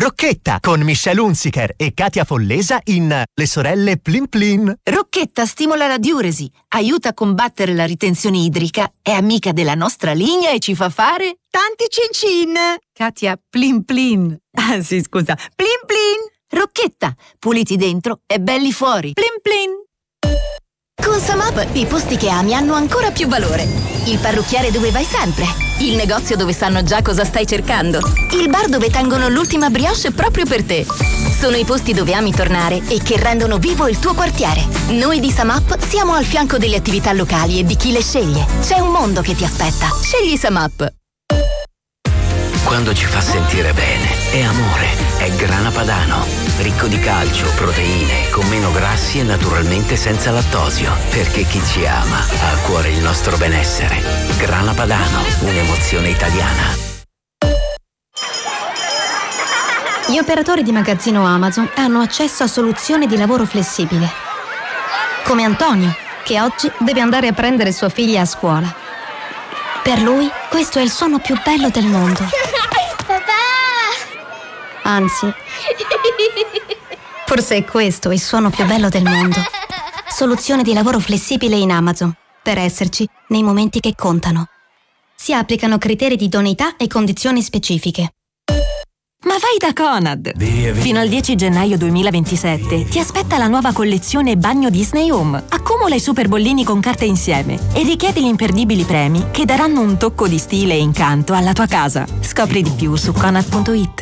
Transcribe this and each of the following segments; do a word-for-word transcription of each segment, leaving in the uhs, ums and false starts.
Rocchetta con Michelle Hunziker e Katia Follesa in Le sorelle Plin Plin. Rocchetta stimola la diuresi, aiuta a combattere la ritenzione idrica, è amica della nostra linea e ci fa fare tanti cin cin. Katia, Plin Plin. Ah sì, scusa, Plin Plin. Rocchetta, puliti dentro e belli fuori. Plin Plin. Con Samap i posti che ami hanno ancora più valore. Il parrucchiere dove vai sempre. Il negozio dove sanno già cosa stai cercando. Il bar dove tengono l'ultima brioche proprio per te. Sono i posti dove ami tornare e che rendono vivo il tuo quartiere. Noi di Samap siamo al fianco delle attività locali e di chi le sceglie. C'è un mondo che ti aspetta. Scegli Samap. Quando ci fa sentire bene, è amore, è Grana Padano. Ricco di calcio, proteine, con meno grassi e naturalmente senza lattosio. Perché chi ci ama ha a cuore il nostro benessere. Grana Padano, un'emozione italiana. Gli operatori di magazzino Amazon hanno accesso a soluzioni di lavoro flessibile. Come Antonio, che oggi deve andare a prendere sua figlia a scuola. Per lui, questo è il suono più bello del mondo. Papà! Anzi, forse è questo il suono più bello del mondo. Soluzione di lavoro flessibile in Amazon, per esserci nei momenti che contano. Si applicano criteri di idoneità e condizioni specifiche. Ma vai da Conad! Fino al dieci gennaio duemilaventisette ti aspetta la nuova collezione Bagno Disney Home. Accumula i super bollini con carta insieme e richiedi gli imperdibili premi che daranno un tocco di stile e incanto alla tua casa. Scopri di più su conad punto it.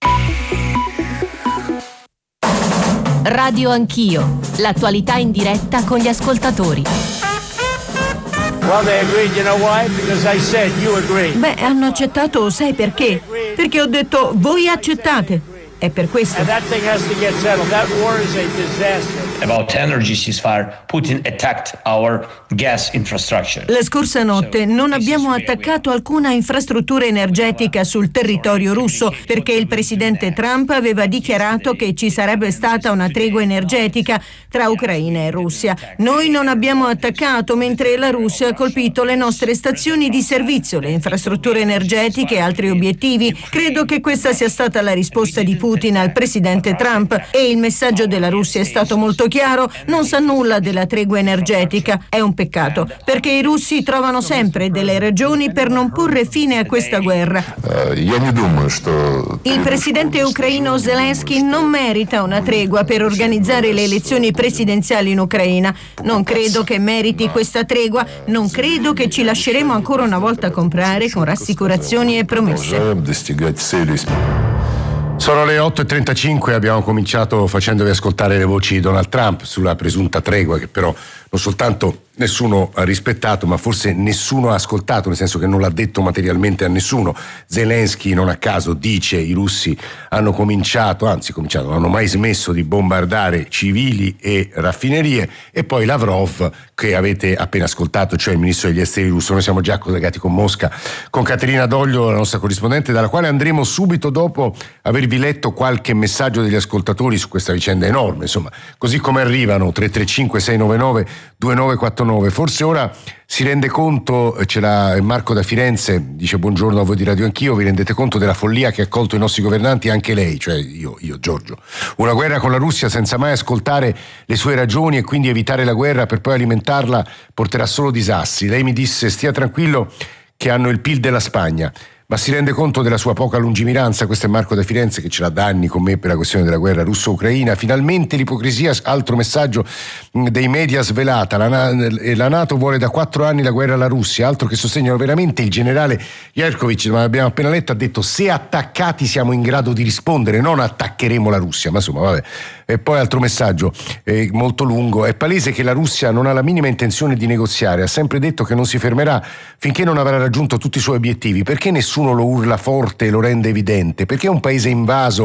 Radio Anch'io, l'attualità in diretta con gli ascoltatori. Well, they agreed, you know why? Because I said you agreed. Beh, hanno accettato, sai perché? Perché ho detto, voi accettate. È per questo. And that thing has to get settled. That war is a disaster. About energy ceasefire, Putin attacked our gas infrastructure. La scorsa notte non abbiamo attaccato alcuna infrastruttura energetica sul territorio russo perché il presidente Trump aveva dichiarato che ci sarebbe stata una tregua energetica tra Ucraina e Russia. Noi non abbiamo attaccato mentre la Russia ha colpito le nostre stazioni di servizio, le infrastrutture energetiche e altri obiettivi. Credo che questa sia stata la risposta di Putin al presidente Trump e il messaggio della Russia è stato molto chiaro, non sa nulla della tregua energetica. È un peccato, perché i russi trovano sempre delle ragioni per non porre fine a questa guerra. Il presidente ucraino Zelensky non merita una tregua per organizzare le elezioni presidenziali in Ucraina. Non credo che meriti questa tregua, non credo che ci lasceremo ancora una volta comprare con rassicurazioni e promesse. Sono le otto e trentacinque, abbiamo cominciato facendovi ascoltare le voci di Donald Trump sulla presunta tregua che però non soltanto nessuno ha rispettato, ma forse nessuno ha ascoltato, nel senso che non l'ha detto materialmente a nessuno. Zelensky non a caso dice i russi hanno cominciato, anzi cominciato, non hanno mai smesso di bombardare civili e raffinerie, e poi Lavrov che avete appena ascoltato, cioè il ministro degli esteri russo. Noi siamo già collegati con Mosca, con Caterina Doglio, la nostra corrispondente, dalla quale andremo subito dopo avervi letto qualche messaggio degli ascoltatori su questa vicenda enorme, insomma, così come arrivano tre tre cinque sei nove nove due nove quattro nove. Forse ora si rende conto, ce l'ha Marco da Firenze, dice buongiorno a voi di Radio Anch'io, vi rendete conto della follia che ha colto i nostri governanti, anche lei, cioè io, io Giorgio. Una guerra con la Russia senza mai ascoltare le sue ragioni e quindi evitare la guerra per poi alimentarla porterà solo disastri. Lei mi disse stia tranquillo che hanno il P I L della Spagna. Ma si rende conto della sua poca lungimiranza? Questo è Marco da Firenze che ce l'ha da anni con me per la questione della guerra russo-ucraina. Finalmente l'ipocrisia, altro messaggio dei media svelata. La, la NATO vuole da quattro anni la guerra alla Russia, altro che sostegno. Veramente il generale Yerkovich, ma abbiamo appena letto, ha detto se attaccati siamo in grado di rispondere, non attaccheremo la Russia. Ma insomma, vabbè. E poi altro messaggio eh, molto lungo. È palese che la Russia non ha la minima intenzione di negoziare, ha sempre detto che non si fermerà finché non avrà raggiunto tutti i suoi obiettivi. Perché nessuno lo urla forte e lo rende evidente? Perché un paese invaso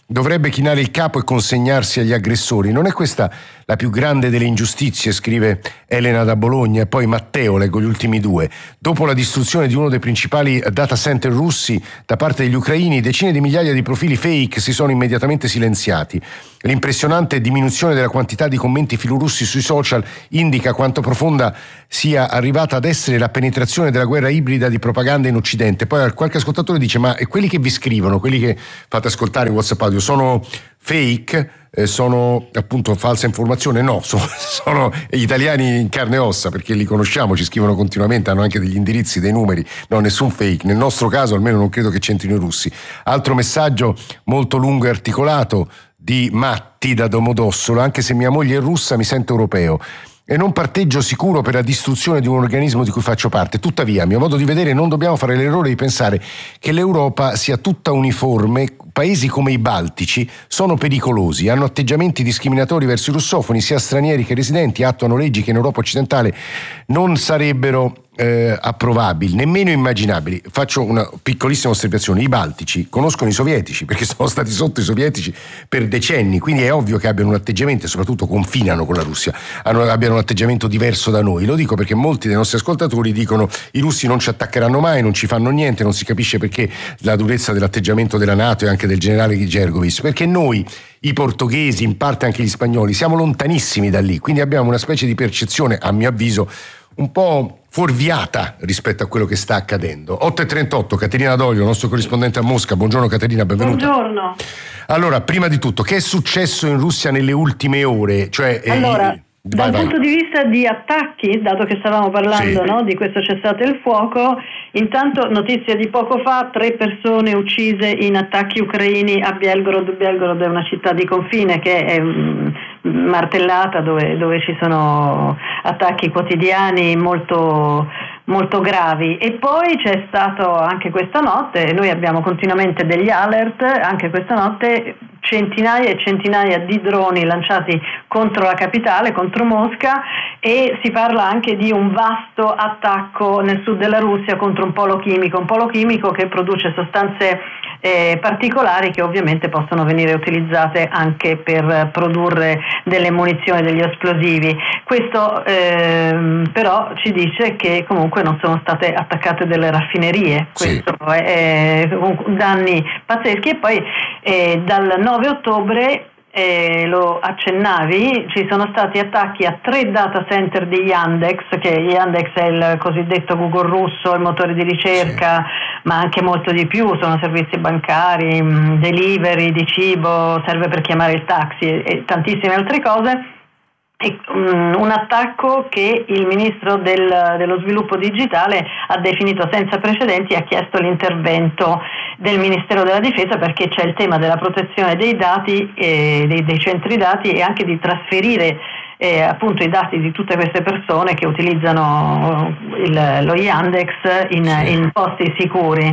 dovrebbe chinare il capo e consegnarsi agli aggressori. Non è questa la più grande delle ingiustizie, scrive Elena da Bologna. E poi Matteo, leggo gli ultimi due. Dopo la distruzione di uno dei principali data center russi da parte degli ucraini, decine di migliaia di profili fake si sono immediatamente silenziati. L'impressionante diminuzione della quantità di commenti filorussi sui social indica quanto profonda sia arrivata ad essere la penetrazione della guerra ibrida di propaganda in Occidente. Poi qualche ascoltatore dice: ma e quelli che vi scrivono, quelli che fate ascoltare in WhatsApp audio, sono fake? Eh, sono appunto falsa informazione? No, sono, sono gli italiani in carne e ossa, perché li conosciamo, ci scrivono continuamente, hanno anche degli indirizzi, dei numeri. No, nessun fake. Nel nostro caso almeno non credo che c'entrino i russi. Altro messaggio molto lungo e articolato di Matti da Domodossola: anche se mia moglie è russa mi sento europeo e non parteggio sicuro per la distruzione di un organismo di cui faccio parte. Tuttavia, a mio modo di vedere, non dobbiamo fare l'errore di pensare che l'Europa sia tutta uniforme. Paesi come i Baltici sono pericolosi, hanno atteggiamenti discriminatori verso i russofoni, sia stranieri che residenti, attuano leggi che in Europa occidentale non sarebbero eh, approvabili, nemmeno immaginabili. Faccio una piccolissima osservazione: i Baltici conoscono i sovietici, perché sono stati sotto i sovietici per decenni, quindi è ovvio che abbiano un atteggiamento, e soprattutto confinano con la Russia, hanno, abbiano un atteggiamento diverso da noi. Lo dico perché molti dei nostri ascoltatori dicono: i russi non ci attaccheranno mai, non ci fanno niente, non si capisce perché la durezza dell'atteggiamento della NATO e anche del generale Gergovic, perché noi, i portoghesi, in parte anche gli spagnoli, siamo lontanissimi da lì, quindi abbiamo una specie di percezione, a mio avviso, un po' fuorviata rispetto a quello che sta accadendo. otto e trentotto, Caterina D'Olio, nostro corrispondente a Mosca. Buongiorno Caterina, benvenuta. Buongiorno. Allora, prima di tutto, che è successo in Russia nelle ultime ore? Cioè, allora, eh, dal vai, punto vai. di vista di attacchi, dato che stavamo parlando, sì, no, di questo cessate il fuoco, intanto notizia di poco fa: tre persone uccise in attacchi ucraini a Belgorod. Belgorod è una città di confine che è um, martellata, dove, dove ci sono attacchi quotidiani molto molto gravi. E poi c'è stato anche questa notte, noi abbiamo continuamente degli alert, anche questa notte centinaia e centinaia di droni lanciati contro la capitale, contro Mosca, e si parla anche di un vasto attacco nel sud della Russia contro un polo chimico, un polo chimico che produce sostanze eh, particolari che ovviamente possono venire utilizzate anche per produrre delle munizioni, degli esplosivi. Questo eh, però ci dice che comunque non sono state attaccate delle raffinerie, questo sì. è, è danni pazzeschi. E poi eh, dal nove ottobre, eh, lo accennavi, ci sono stati attacchi a tre data center di Yandex, che Yandex è il cosiddetto Google russo, il motore di ricerca, sì. ma anche molto di più, sono servizi bancari, delivery di cibo, serve per chiamare il taxi e, e tantissime altre cose. E, um, un attacco che il ministro del, dello sviluppo digitale ha definito senza precedenti e ha chiesto l'intervento del Ministero della Difesa, perché c'è il tema della protezione dei dati, eh, dei, dei centri dati, e anche di trasferire eh, appunto i dati di tutte queste persone che utilizzano il, lo Yandex in, sì. in posti sicuri.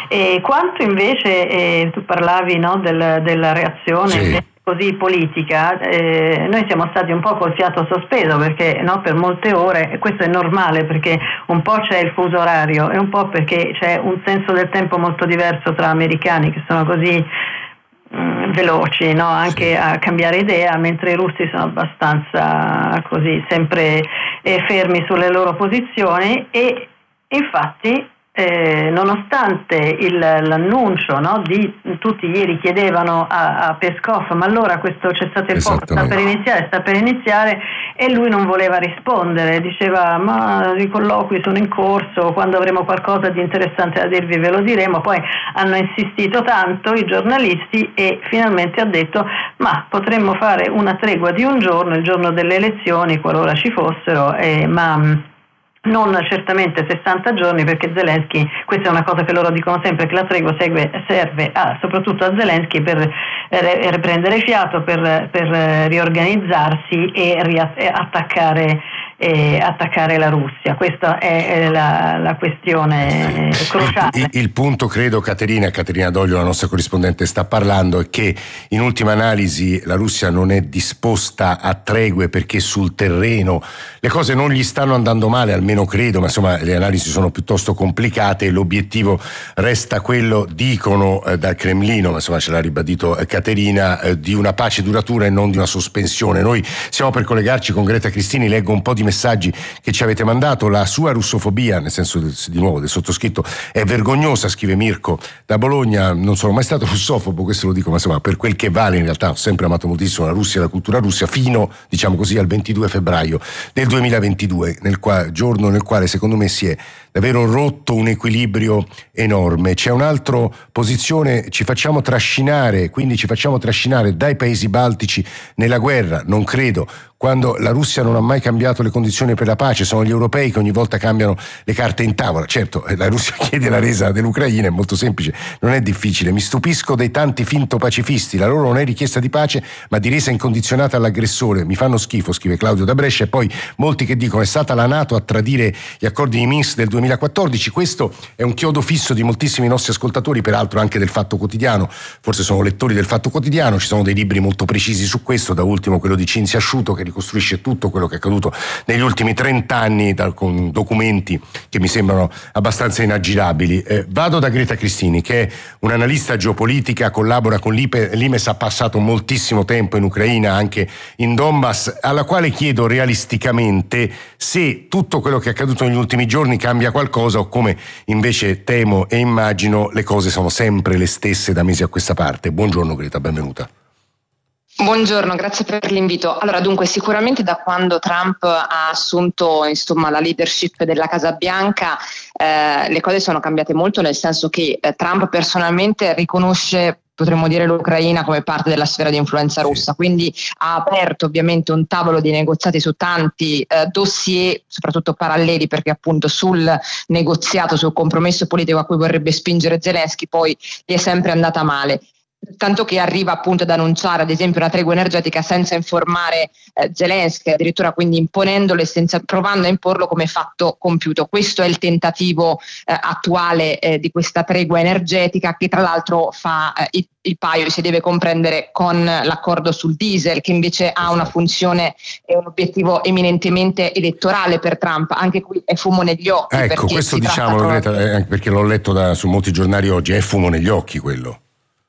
E quanto invece eh, tu parlavi, no, del, della reazione sì. così politica, eh, noi siamo stati un po' col fiato sospeso, perché no, per molte ore, e questo è normale perché un po' c'è il fuso orario e un po' perché c'è un senso del tempo molto diverso tra americani, che sono così mh, veloci, no, anche sì. a cambiare idea, mentre i russi sono abbastanza così sempre eh, fermi sulle loro posizioni. E infatti Eh, nonostante il, l'annuncio, no, di tutti ieri chiedevano a, a Peskov: ma allora questo cessate il fuoco sta per iniziare, sta per iniziare, e lui non voleva rispondere, diceva: ma i colloqui sono in corso, quando avremo qualcosa di interessante da dirvi ve lo diremo. Poi hanno insistito tanto i giornalisti e finalmente ha detto: ma potremmo fare una tregua di un giorno, il giorno delle elezioni, qualora ci fossero, eh, ma non certamente sessanta giorni, perché Zelensky, questa è una cosa che loro dicono sempre, che la tregua segue, serve a, soprattutto a Zelensky per eh, riprendere fiato, per, per riorganizzarsi e riattaccare e attaccare la Russia. Questa è la, la questione cruciale. Il, il, il punto, credo, Caterina, Caterina Doglio, la nostra corrispondente, sta parlando, è che in ultima analisi la Russia non è disposta a tregue perché sul terreno le cose non gli stanno andando male, almeno credo, ma insomma le analisi sono piuttosto complicate e l'obiettivo resta quello, dicono eh, dal Cremlino, ma insomma ce l'ha ribadito eh, Caterina, eh, di una pace duratura e non di una sospensione. Noi siamo per collegarci con Greta Cristini, leggo un po' di messaggi che ci avete mandato. La sua russofobia, nel senso del, di nuovo del sottoscritto, è vergognosa, scrive Mirko da Bologna. Non sono mai stato russofobo, questo lo dico, ma insomma per quel che vale in realtà ho sempre amato moltissimo la Russia e la cultura russa, fino, diciamo così, al ventidue febbraio del duemilaventidue, nel qua, giorno nel quale secondo me si è davvero rotto un equilibrio enorme. C'è un'altra posizione: ci facciamo trascinare, quindi ci facciamo trascinare dai paesi baltici nella guerra. Non credo, quando la Russia non ha mai cambiato le condizioni per la pace, sono gli europei che ogni volta cambiano le carte in tavola. Certo, la Russia chiede la resa dell'Ucraina, è molto semplice, non è difficile. Mi stupisco dei tanti finto pacifisti, la loro non è richiesta di pace ma di resa incondizionata all'aggressore. Mi fanno schifo, scrive Claudio da Brescia. E poi molti che dicono è stata la NATO a tradire gli accordi di Minsk del duemilaquattordici. Questo è un chiodo fisso di moltissimi nostri ascoltatori, peraltro anche del Fatto Quotidiano, forse sono lettori del Fatto Quotidiano, ci sono dei libri molto precisi su questo, da ultimo quello di Cinzia Asciuto che ricostruisce tutto quello che è accaduto negli ultimi trent'anni da, con documenti che mi sembrano abbastanza inaggirabili. Eh, vado da Greta Cristini, che è un'analista geopolitica, collabora con l'I P E, l'I M E S, ha passato moltissimo tempo in Ucraina, anche in Donbass, alla quale chiedo realisticamente se tutto quello che è accaduto negli ultimi giorni cambia qualcosa o come invece temo e immagino le cose sono sempre le stesse da mesi a questa parte. Buongiorno Greta, benvenuta. Buongiorno, grazie per l'invito. Allora, dunque, sicuramente da quando Trump ha assunto insomma la leadership della Casa Bianca eh, le cose sono cambiate molto, nel senso che eh, Trump personalmente riconosce, potremmo dire, l'Ucraina come parte della sfera di influenza russa, quindi ha aperto ovviamente un tavolo di negoziati su tanti eh, dossier, soprattutto paralleli, perché appunto sul negoziato, sul compromesso politico a cui vorrebbe spingere Zelensky poi gli è sempre andata male. Tanto che arriva appunto ad annunciare ad esempio una tregua energetica senza informare eh, Zelensky, addirittura quindi imponendole, senza, provando a imporlo come fatto compiuto. Questo è il tentativo eh, attuale eh, di questa tregua energetica, che tra l'altro fa eh, il, il paio, si deve comprendere con l'accordo sul diesel, che invece ha una funzione e un obiettivo eminentemente elettorale per Trump. Anche qui è fumo negli occhi. Ecco, questo diciamo, proprio... perché l'ho letto da, su molti giornali oggi, è fumo negli occhi quello.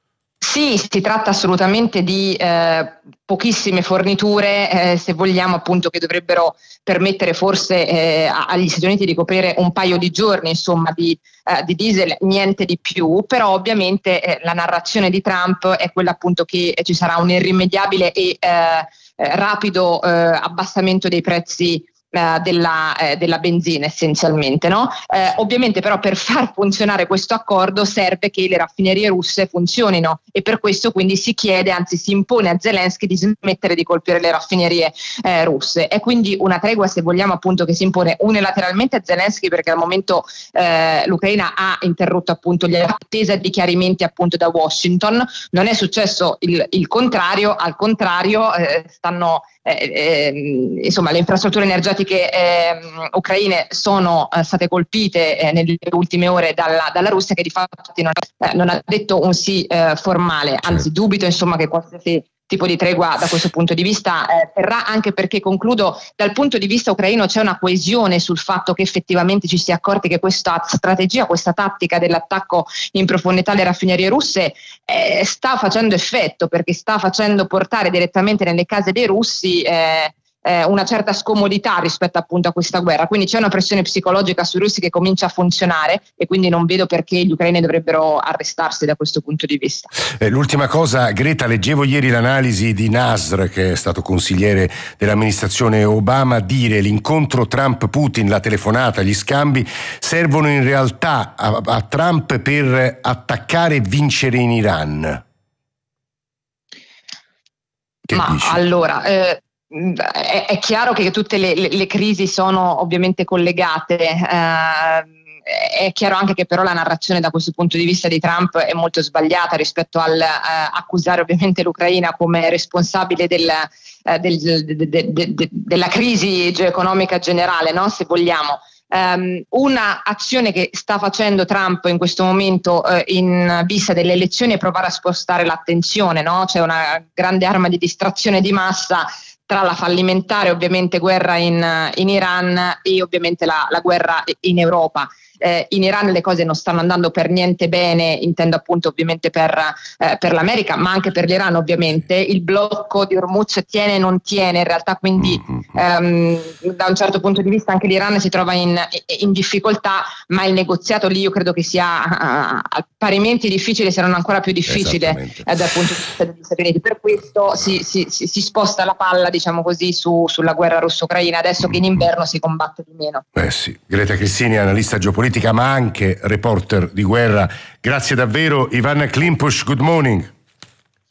Sì, si tratta assolutamente di eh, pochissime forniture, eh, se vogliamo, appunto, che dovrebbero permettere forse eh, agli Stati Uniti di coprire un paio di giorni, insomma, di, eh, di diesel, niente di più. Però ovviamente eh, la narrazione di Trump è quella appunto che ci sarà un irrimediabile e eh, eh, rapido eh, abbassamento dei prezzi Uh, della, eh, della benzina, essenzialmente, no? Eh, ovviamente però per far funzionare questo accordo serve che le raffinerie russe funzionino, e per questo quindi si chiede, anzi si impone a Zelensky di smettere di colpire le raffinerie eh, russe. È quindi una tregua, se vogliamo, appunto, che si impone unilateralmente a Zelensky, perché al momento eh, l'Ucraina ha interrotto appunto gli attesa di chiarimenti appunto da Washington. Non è successo il, il contrario, al contrario eh, stanno Eh, eh, insomma le infrastrutture energetiche eh, ucraine sono eh, state colpite eh, nelle ultime ore dalla, dalla Russia, che di fatto non, eh, non ha detto un sì eh, formale, anzi dubito insomma che qualsiasi tipo di tregua da questo punto di vista eh, terrà, anche perché, concludo, dal punto di vista ucraino c'è una coesione sul fatto che effettivamente ci si è accorti che questa strategia, questa tattica dell'attacco in profondità alle raffinerie russe eh, sta facendo effetto, perché sta facendo portare direttamente nelle case dei russi eh, eh, una certa scomodità rispetto appunto a questa guerra. Quindi c'è una pressione psicologica sui russi che comincia a funzionare, e quindi non vedo perché gli ucraini dovrebbero arrestarsi da questo punto di vista. Eh, l'ultima cosa, Greta, leggevo ieri l'analisi di Nasr, che è stato consigliere dell'amministrazione Obama, dire l'incontro Trump-Putin, la telefonata, gli scambi servono in realtà a, a Trump per attaccare e vincere in Iran. Che Ma dici? allora eh... È, è chiaro che tutte le, le, le crisi sono ovviamente collegate, eh, è chiaro anche che però la narrazione da questo punto di vista di Trump è molto sbagliata rispetto al eh, accusare ovviamente l'Ucraina come responsabile del, eh, del, de, de, de, de, della crisi geoeconomica generale, no? Se vogliamo. Um, una azione che sta facendo Trump in questo momento uh, in vista delle elezioni è provare a spostare l'attenzione, no? C'è una grande arma di distrazione di massa tra la fallimentare ovviamente guerra in, in Iran e ovviamente la, la guerra in Europa. Eh, in Iran le cose non stanno andando per niente bene, intendo appunto ovviamente per, eh, per l'America, ma anche per l'Iran ovviamente. Il blocco di Hormuz tiene e non tiene in realtà, quindi ehm, da un certo punto di vista anche l'Iran si trova in, in difficoltà, ma il negoziato lì io credo che sia uh, parimenti difficile, se non ancora più difficile eh, dal punto di vista degli Stati Uniti. Per questo si, si, si, si sposta la palla, diciamo così, su, sulla guerra russo-ucraina adesso che in inverno si combatte di meno. Eh sì. Greta Cristini, analista geopolitica ma anche reporter di guerra. Grazie davvero. Ivana Klimpusch, good morning.